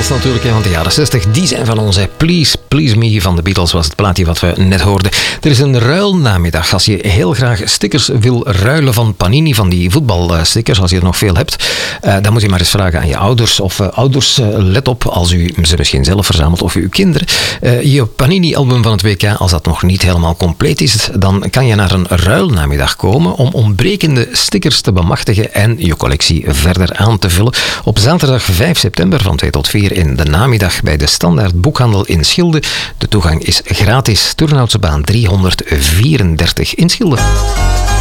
Beatles natuurlijk, want de jaren 60 die zijn van ons. Please, Please Me van de Beatles was het plaatje wat we net hoorden. Er is een ruilnamiddag. Als je heel graag stickers wil ruilen van Panini, van die voetbalstickers, als je er nog veel hebt, dan moet je maar eens vragen aan je ouders. Of ouders, let op, als u ze misschien zelf verzamelt of uw kinderen. Je Panini-album van het WK, als dat nog niet helemaal compleet is, dan kan je naar een ruilnamiddag komen om ontbrekende stickers te bemachtigen en je collectie verder aan te vullen. Op zaterdag 5 september van 2 tot 4 in de namiddag bij de Standaard Boekhandel in Schilde. De toegang is gratis. Turnhoutsebaan 334 in Schilde.